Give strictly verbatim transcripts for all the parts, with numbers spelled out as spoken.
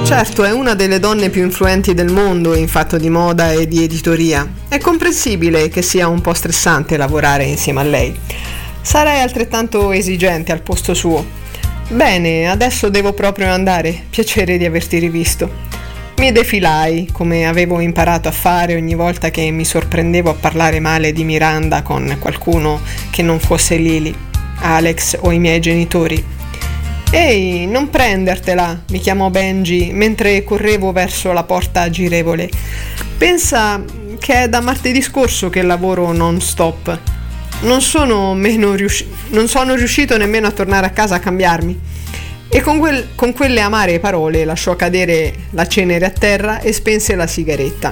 Certo, è una delle donne più influenti del mondo in fatto di moda e di editoria. È comprensibile che sia un po' stressante lavorare insieme a lei. Sarei altrettanto esigente al posto suo. Bene, adesso devo proprio andare. Piacere di averti rivisto. Mi defilai, come avevo imparato a fare ogni volta che mi sorprendevo a parlare male di Miranda con qualcuno che non fosse Lily, Alex o i miei genitori. «Ehi, non prendertela», mi chiamò Benji mentre correvo verso la porta girevole. «Pensa che è da martedì scorso che lavoro non stop. Non sono, meno riusci- non sono riuscito nemmeno a tornare a casa a cambiarmi». E con, quel- con quelle amare parole lasciò cadere la cenere a terra e spense la sigaretta.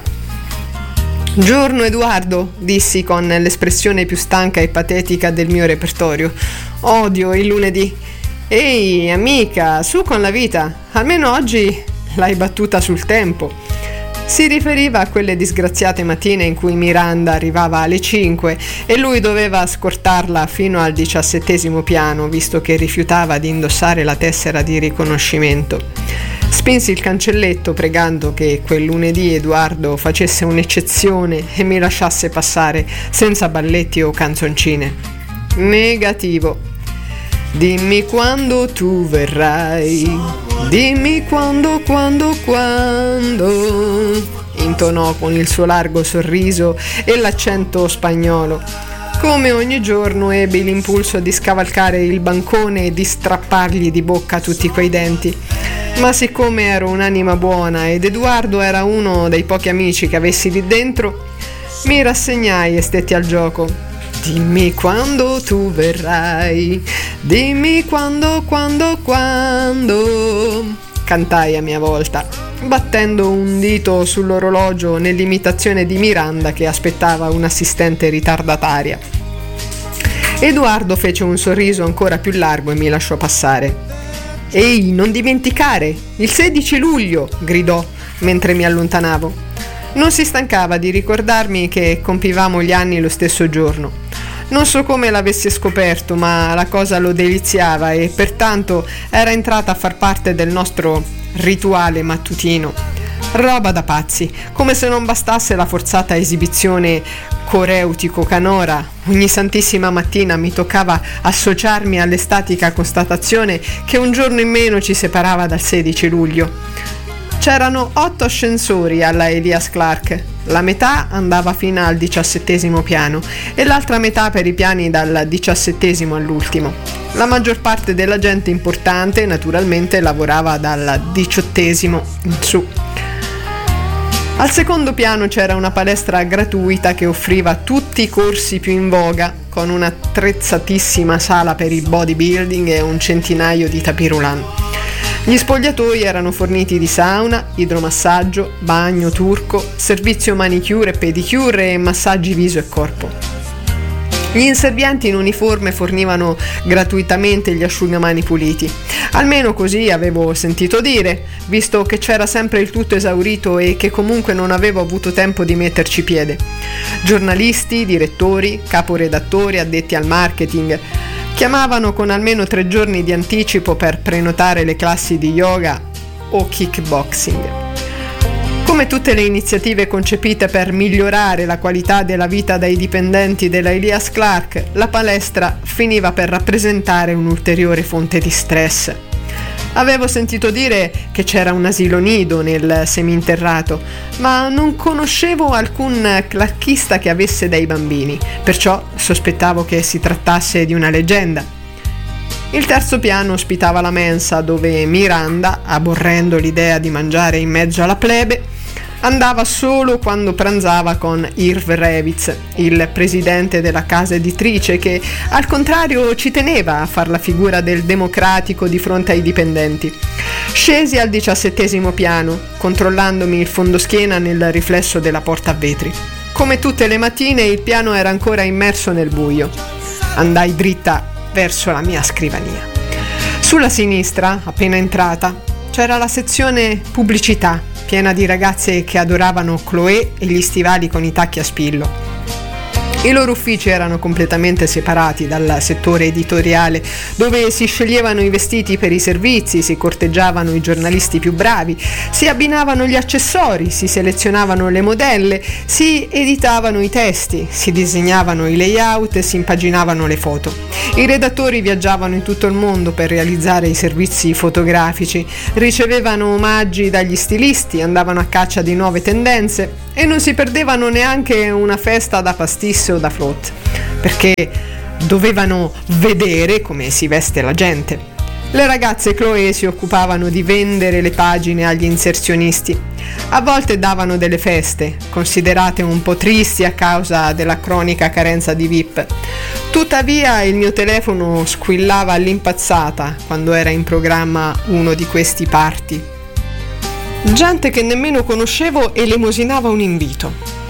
«Giorno Edoardo», dissi con l'espressione più stanca e patetica del mio repertorio. «Odio il lunedì». «Ehi, amica, su con la vita, almeno oggi l'hai battuta sul tempo». Si riferiva a quelle disgraziate mattine in cui Miranda arrivava alle cinque e lui doveva scortarla fino al diciassettesimo piano, visto che rifiutava di indossare la tessera di riconoscimento. Spinsi il cancelletto pregando che quel lunedì Edoardo facesse un'eccezione e mi lasciasse passare senza balletti o canzoncine. Negativo. «Dimmi quando tu verrai, dimmi quando, quando, quando», intonò con il suo largo sorriso e l'accento spagnolo. Come ogni giorno ebbi l'impulso di scavalcare il bancone e di strappargli di bocca tutti quei denti. Ma siccome ero un'anima buona ed Edoardo era uno dei pochi amici che avessi lì dentro, mi rassegnai e stetti al gioco. «Dimmi quando tu verrai, dimmi quando, quando, quando», cantai a mia volta, battendo un dito sull'orologio nell'imitazione di Miranda che aspettava un'assistente ritardataria. Edoardo fece un sorriso ancora più largo e mi lasciò passare. «Ehi, non dimenticare, il sedici luglio», gridò mentre mi allontanavo. Non si stancava di ricordarmi che compivamo gli anni lo stesso giorno. Non so come l'avesse scoperto, ma la cosa lo deliziava e pertanto era entrata a far parte del nostro rituale mattutino. Roba da pazzi, come se non bastasse la forzata esibizione coreutico-canora. Ogni santissima mattina mi toccava associarmi all'estatica constatazione che un giorno in meno ci separava dal sedici luglio. C'erano otto ascensori alla Elias Clark, la metà andava fino al diciassettesimo piano e l'altra metà per i piani dal diciassettesimo all'ultimo. La maggior parte della gente importante naturalmente lavorava dal diciottesimo in su. Al secondo piano c'era una palestra gratuita che offriva tutti i corsi più in voga, con un'attrezzatissima sala per il bodybuilding e un centinaio di tapirulan. Gli spogliatoi erano forniti di sauna, idromassaggio, bagno turco, servizio manicure e pedicure e massaggi viso e corpo. Gli inservienti in uniforme fornivano gratuitamente gli asciugamani puliti. Almeno così avevo sentito dire, visto che c'era sempre il tutto esaurito e che comunque non avevo avuto tempo di metterci piede. Giornalisti, direttori, caporedattori, addetti al marketing chiamavano con almeno tre giorni di anticipo per prenotare le classi di yoga o kickboxing. Come tutte le iniziative concepite per migliorare la qualità della vita dei dipendenti della Elias Clark, la palestra finiva per rappresentare un'ulteriore fonte di stress. Avevo sentito dire che c'era un asilo nido nel seminterrato, ma non conoscevo alcun clarkista che avesse dei bambini, perciò sospettavo che si trattasse di una leggenda. Il terzo piano ospitava la mensa, dove Miranda, aborrendo l'idea di mangiare in mezzo alla plebe, andava solo quando pranzava con Irv Revitz, il presidente della casa editrice, che al contrario ci teneva a far la figura del democratico di fronte ai dipendenti. Scesi al diciassettesimo piano, controllandomi il fondoschiena nel riflesso della porta a vetri. Come tutte le mattine il piano era ancora immerso nel buio. Andai dritta verso la mia scrivania. Sulla sinistra, appena entrata, c'era la sezione pubblicità, piena di ragazze che adoravano Chloé e gli stivali con i tacchi a spillo. I loro uffici erano completamente separati dal settore editoriale, dove si sceglievano i vestiti per i servizi, si corteggiavano i giornalisti più bravi, si abbinavano gli accessori, si selezionavano le modelle, si editavano i testi, si disegnavano i layout e si impaginavano le foto. I redattori viaggiavano in tutto il mondo per realizzare i servizi fotografici, ricevevano omaggi dagli stilisti, andavano a caccia di nuove tendenze e non si perdevano neanche una festa da pastis o da flotte, perché dovevano vedere come si veste la gente. Le ragazze Chloé si occupavano di vendere le pagine agli inserzionisti. A volte davano delle feste, considerate un po' tristi a causa della cronica carenza di V I P. Tuttavia il mio telefono squillava all'impazzata quando era in programma uno di questi party. Gente che nemmeno conoscevo elemosinava un invito.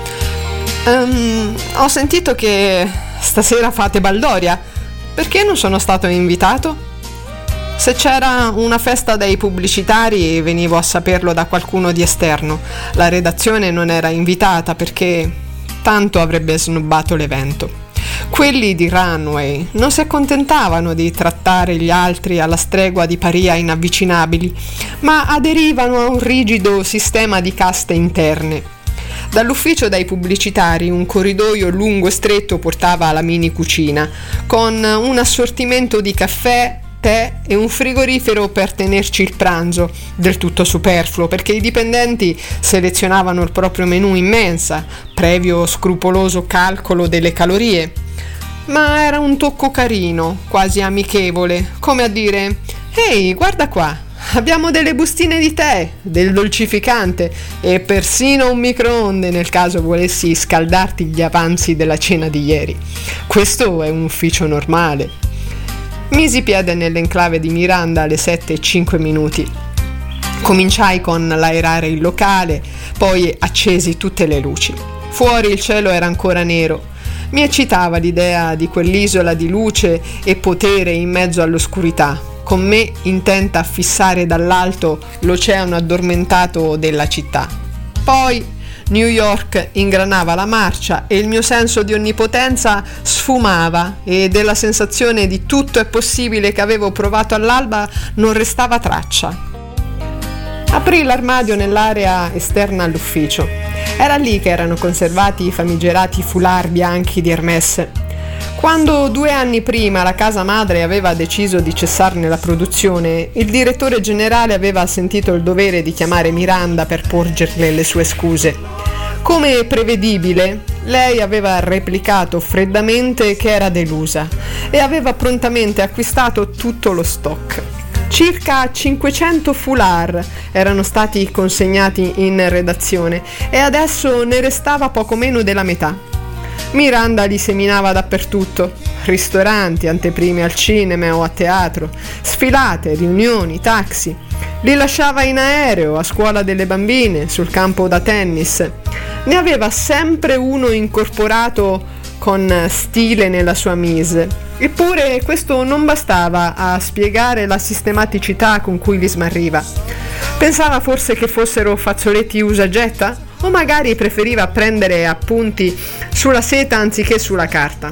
Um, ho sentito che stasera fate baldoria. Perché non sono stato invitato? Se c'era una festa dei pubblicitari venivo a saperlo da qualcuno di esterno. La redazione non era invitata perché tanto avrebbe snobbato l'evento. Quelli di Runway non si accontentavano di trattare gli altri alla stregua di paria inavvicinabili, ma aderivano a un rigido sistema di caste interne. Dall'ufficio dei pubblicitari un corridoio lungo e stretto portava alla mini cucina, con un assortimento di caffè, tè e un frigorifero per tenerci il pranzo, del tutto superfluo perché i dipendenti selezionavano il proprio menù in mensa, previo scrupoloso calcolo delle calorie. Ma era un tocco carino, quasi amichevole, come a dire: «Ehi, guarda qua, abbiamo delle bustine di tè, del dolcificante e persino un microonde nel caso volessi scaldarti gli avanzi della cena di ieri. Questo è un ufficio normale». Misi piede nell'enclave di Miranda alle sette e cinque minuti. Cominciai con l'aerare il locale, poi accesi tutte le luci. Fuori il cielo era ancora nero. Mi eccitava l'idea di quell'isola di luce e potere in mezzo all'oscurità, con me intenta a fissare dall'alto l'oceano addormentato della città. Poi New York ingranava la marcia e il mio senso di onnipotenza sfumava e della sensazione di tutto è possibile che avevo provato all'alba non restava traccia. Aprì l'armadio nell'area esterna all'ufficio. Era lì che erano conservati i famigerati foulard bianchi di Hermès. Quando due anni prima la casa madre aveva deciso di cessarne la produzione, il direttore generale aveva sentito il dovere di chiamare Miranda per porgerle le sue scuse. Come prevedibile, lei aveva replicato freddamente che era delusa e aveva prontamente acquistato tutto lo stock. Circa cinquecento foulard erano stati consegnati in redazione e adesso ne restava poco meno della metà. Miranda li seminava dappertutto: ristoranti, anteprime al cinema o a teatro, sfilate, riunioni, taxi. Li lasciava in aereo, a scuola delle bambine, sul campo da tennis. Ne aveva sempre uno incorporato con stile nella sua mise. Eppure questo non bastava a spiegare la sistematicità con cui li smarriva. Pensava forse che fossero fazzoletti usa-getta? O magari preferiva prendere appunti sulla seta anziché sulla carta.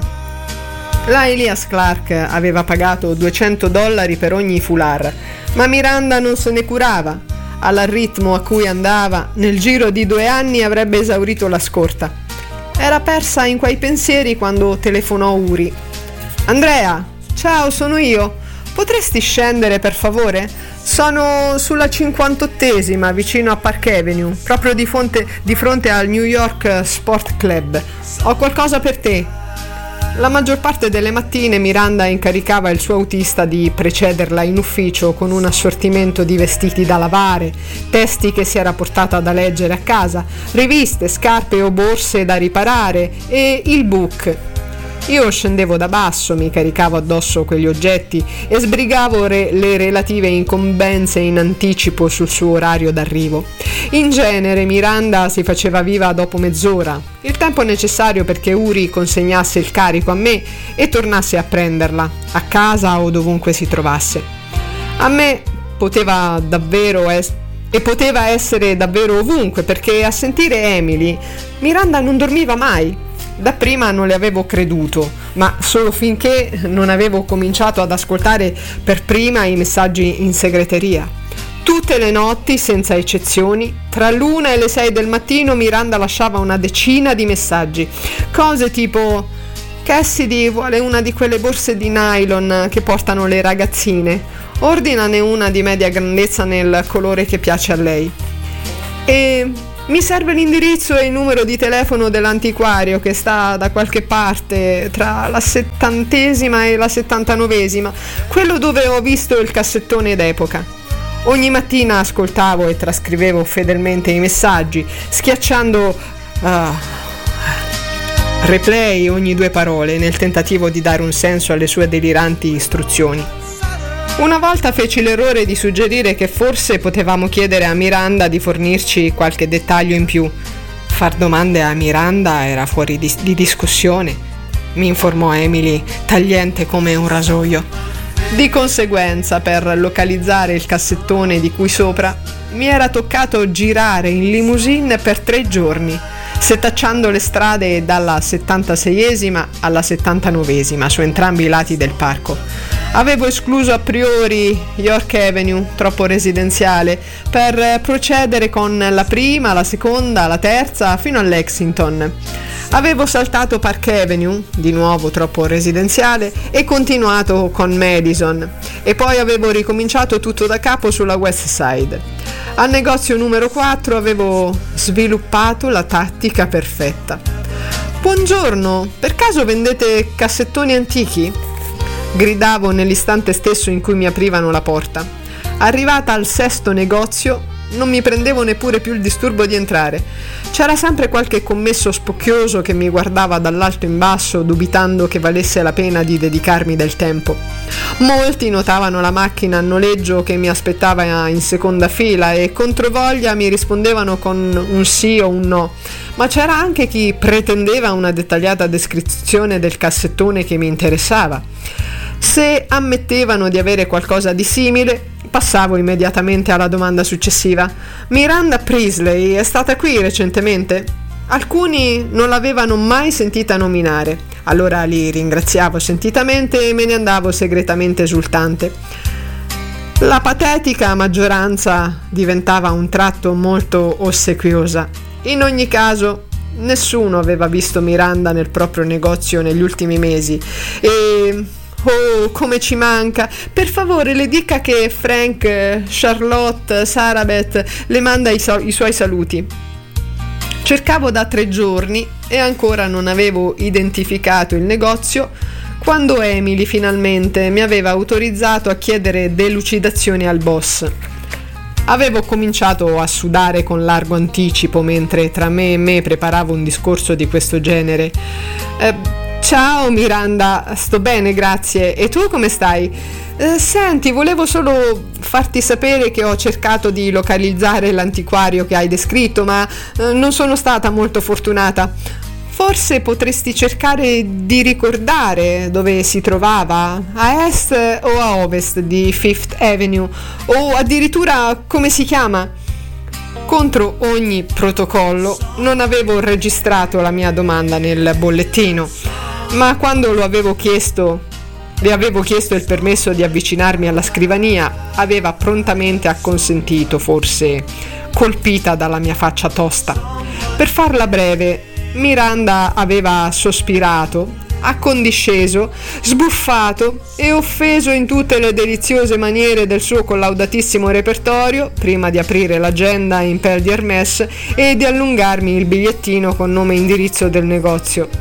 La Elias Clark aveva pagato duecento dollari per ogni foulard, ma Miranda non se ne curava. Al ritmo a cui andava, nel giro di due anni avrebbe esaurito la scorta. Era persa in quei pensieri quando telefonò Uri. «Andrea, ciao, sono io. Potresti scendere per favore? Sono sulla cinquantottesima vicino a Park Avenue, proprio di fronte, di fronte al New York Sport Club. Ho qualcosa per te». La maggior parte delle mattine Miranda incaricava il suo autista di precederla in ufficio con un assortimento di vestiti da lavare, testi che si era portata da leggere a casa, riviste, scarpe o borse da riparare e il book. Io scendevo da basso, mi caricavo addosso quegli oggetti e sbrigavo re- le relative incombenze in anticipo sul suo orario d'arrivo. In genere Miranda si faceva viva dopo mezz'ora, il tempo necessario perché Uri consegnasse il carico a me e tornasse a prenderla, a casa o dovunque si trovasse. A me poteva davvero essere E poteva essere davvero ovunque, perché a sentire Emily, Miranda non dormiva mai. Dapprima non le avevo creduto, ma solo finché non avevo cominciato ad ascoltare per prima i messaggi in segreteria. Tutte le notti, senza eccezioni, tra l'una e le sei del mattino Miranda lasciava una decina di messaggi. Cose tipo: Cassidy vuole una di quelle borse di nylon che portano le ragazzine. Ordinane una di media grandezza nel colore che piace a lei. E mi serve l'indirizzo e il numero di telefono dell'antiquario che sta da qualche parte tra la settantesima e la settantanovesima, quello dove ho visto il cassettone d'epoca. Ogni mattina ascoltavo e trascrivevo fedelmente i messaggi, schiacciando uh, replay ogni due parole nel tentativo di dare un senso alle sue deliranti istruzioni. Una volta feci l'errore di suggerire che forse potevamo chiedere a Miranda di fornirci qualche dettaglio in più. Far domande a Miranda era fuori di, di discussione, mi informò Emily, tagliente come un rasoio. Di conseguenza, per localizzare il cassettone di cui sopra, mi era toccato girare in limousine per tre giorni, setacciando le strade dalla settantaseiesima alla settantanovesima su entrambi i lati del parco. Avevo escluso a priori York Avenue, troppo residenziale, per procedere con la prima, la seconda, la terza, fino a Lexington. Avevo saltato Park Avenue, di nuovo troppo residenziale, e continuato con Madison, e poi avevo ricominciato tutto da capo sulla West Side. Al negozio numero quattro avevo sviluppato la tattica perfetta. Buongiorno, per caso vendete cassettoni antichi? Gridavo nell'istante stesso in cui mi aprivano la porta. Arrivata al sesto negozio, non mi prendevo neppure più il disturbo di entrare. C'era sempre qualche commesso spocchioso che mi guardava dall'alto in basso, dubitando che valesse la pena di dedicarmi del tempo. Molti notavano la macchina a noleggio che mi aspettava in seconda fila e controvoglia mi rispondevano con un sì o un no, ma c'era anche chi pretendeva una dettagliata descrizione del cassettone che mi interessava. Se ammettevano di avere qualcosa di simile, passavo immediatamente alla domanda successiva. Miranda Priestley è stata qui recentemente? Alcuni non l'avevano mai sentita nominare, allora li ringraziavo sentitamente e me ne andavo segretamente esultante. La patetica maggioranza diventava un tratto molto ossequiosa. In ogni caso, nessuno aveva visto Miranda nel proprio negozio negli ultimi mesi e... oh, come ci manca! Per favore le dica che Frank, Charlotte, Sarabeth le manda i, so- i suoi saluti. Cercavo da tre giorni e ancora non avevo identificato il negozio quando Emily finalmente mi aveva autorizzato a chiedere delucidazioni al boss. Avevo cominciato a sudare con largo anticipo mentre tra me e me preparavo un discorso di questo genere. Eh, Ciao Miranda, sto bene, grazie. E tu come stai? Eh, senti, volevo solo farti sapere che ho cercato di localizzare l'antiquario che hai descritto, ma eh, non sono stata molto fortunata. Forse potresti cercare di ricordare dove si trovava, a est o a ovest di Fifth Avenue, o addirittura come si chiama? Contro ogni protocollo non avevo registrato la mia domanda nel bollettino, ma quando lo avevo chiesto, le avevo chiesto il permesso di avvicinarmi alla scrivania, aveva prontamente acconsentito, forse colpita dalla mia faccia tosta. Per farla breve, Miranda aveva sospirato, accondisceso, sbuffato e offeso in tutte le deliziose maniere del suo collaudatissimo repertorio prima di aprire l'agenda in Pel di Hermès e di allungarmi il bigliettino con nome e indirizzo del negozio.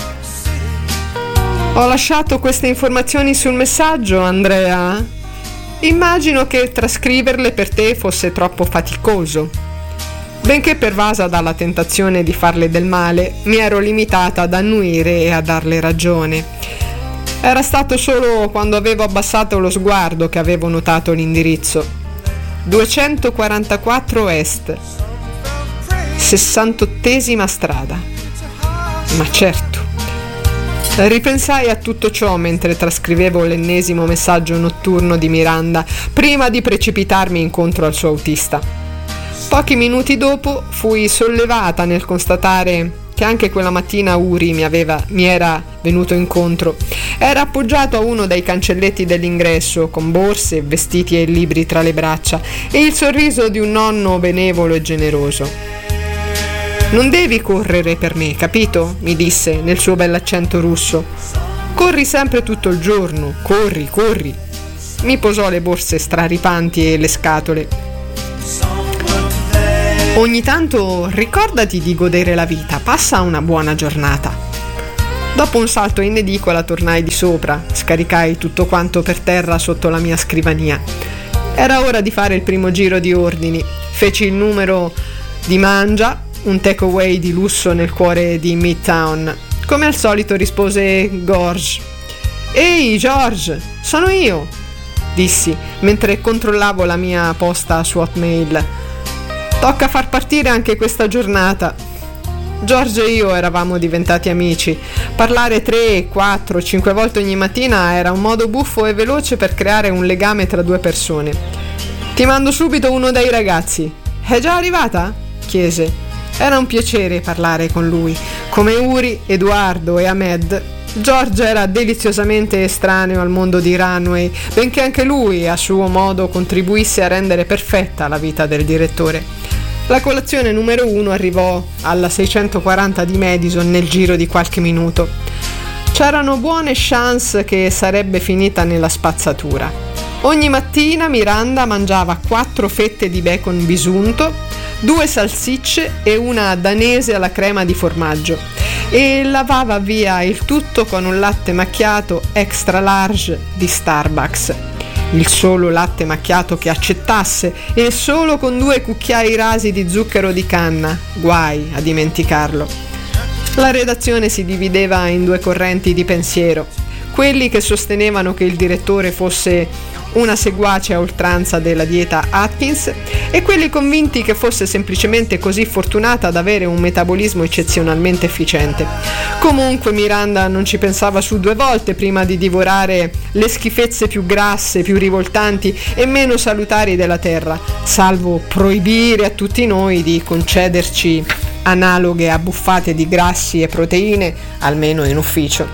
Ho lasciato queste informazioni sul messaggio, Andrea? Immagino che trascriverle per te fosse troppo faticoso. Benché pervasa dalla tentazione di farle del male, mi ero limitata ad annuire e a darle ragione. Era stato solo quando avevo abbassato lo sguardo che avevo notato l'indirizzo. duecentoquarantaquattro Est, sessantottesima strada. Ma certo. Ripensai a tutto ciò mentre trascrivevo l'ennesimo messaggio notturno di Miranda, prima di precipitarmi incontro al suo autista. Pochi minuti dopo fui sollevata nel constatare che anche quella mattina Uri mi, aveva, mi era venuto incontro. Era appoggiato a uno dei cancelletti dell'ingresso, con borse, vestiti e libri tra le braccia, e il sorriso di un nonno benevolo e generoso. «Non devi correre per me, capito?» mi disse nel suo bell'accento russo. «Corri sempre tutto il giorno, corri, corri!» Mi posò le borse straripanti e le scatole. «Ogni tanto ricordati di godere la vita, passa una buona giornata». Dopo un salto in edicola tornai di sopra, scaricai tutto quanto per terra sotto la mia scrivania. Era ora di fare il primo giro di ordini. Feci il numero di mangia, un takeaway di lusso nel cuore di Midtown. Come al solito rispose George. «Ehi George, sono io!» dissi mentre controllavo la mia posta su Hotmail. «Tocca far partire anche questa giornata». George e io eravamo diventati amici. Parlare tre, quattro, cinque volte ogni mattina era un modo buffo e veloce per creare un legame tra due persone. «Ti mando subito uno dei ragazzi». «È già arrivata?» chiese. Era un piacere parlare con lui. Come Uri, Edoardo e Ahmed, George era deliziosamente estraneo al mondo di Runway, benché anche lui a suo modo contribuisse a rendere perfetta la vita del direttore. La colazione numero uno arrivò alla seicentoquaranta di Madison nel giro di qualche minuto. C'erano buone chance che sarebbe finita nella spazzatura. Ogni mattina Miranda mangiava quattro fette di bacon bisunto, due salsicce e una danese alla crema di formaggio, e lavava via il tutto con un latte macchiato extra large di Starbucks, il solo latte macchiato che accettasse, e solo con due cucchiai rasi di zucchero di canna, guai a dimenticarlo. La redazione si divideva in due correnti di pensiero: quelli che sostenevano che il direttore fosse una seguace a oltranza della dieta Atkins, e quelli convinti che fosse semplicemente così fortunata ad avere un metabolismo eccezionalmente efficiente. Comunque Miranda non ci pensava su due volte prima di divorare le schifezze più grasse, più rivoltanti e meno salutari della terra, salvo proibire a tutti noi di concederci analoghe abbuffate di grassi e proteine, almeno in ufficio.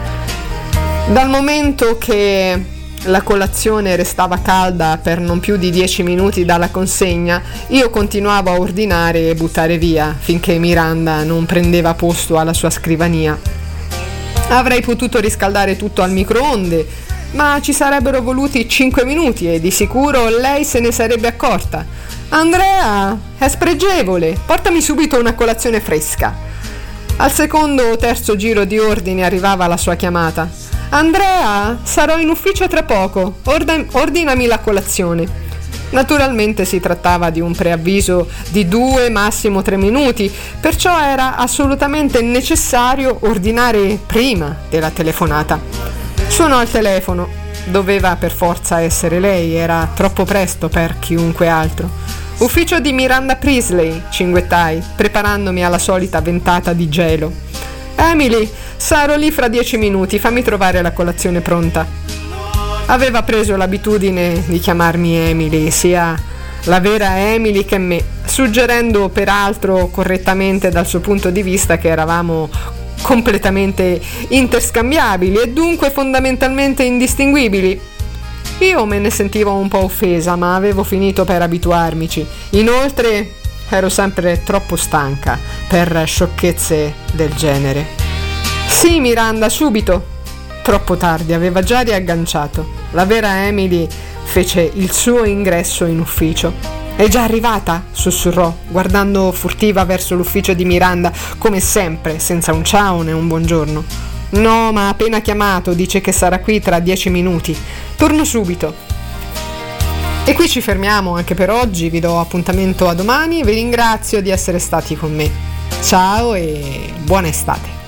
Dal momento che la colazione restava calda per non più di dieci minuti dalla consegna, io continuavo a ordinare e buttare via finché Miranda non prendeva posto alla sua scrivania. Avrei potuto riscaldare tutto al microonde, ma ci sarebbero voluti cinque minuti e di sicuro lei se ne sarebbe accorta. «Andrea, è spregevole, portami subito una colazione fresca». Al secondo o terzo giro di ordini arrivava la sua chiamata. «Andrea, sarò in ufficio tra poco, Orda- ordinami la colazione». Naturalmente si trattava di un preavviso di due, massimo tre minuti, perciò era assolutamente necessario ordinare prima della telefonata. Suonò al telefono. Doveva per forza essere lei, era troppo presto per chiunque altro. «Ufficio di Miranda Priestley», cinguettai, preparandomi alla solita ventata di gelo. «Emily, sarò lì fra dieci minuti, fammi trovare la colazione pronta». Aveva preso l'abitudine di chiamarmi Emily, sia la vera Emily che me, suggerendo peraltro correttamente dal suo punto di vista che eravamo completamente interscambiabili e dunque fondamentalmente indistinguibili. Io me ne sentivo un po' offesa, ma avevo finito per abituarmici. Inoltre ero sempre troppo stanca per sciocchezze del genere. «Sì, Miranda, subito». Troppo tardi, aveva già riagganciato. La vera Emily fece il suo ingresso in ufficio. «È già arrivata?» sussurrò, guardando furtiva verso l'ufficio di Miranda, come sempre, senza un ciao né un buongiorno. «No, ma ha appena chiamato, dice che sarà qui tra dieci minuti. Torno subito». E qui ci fermiamo anche per oggi, vi do appuntamento a domani e vi ringrazio di essere stati con me. Ciao e buona estate.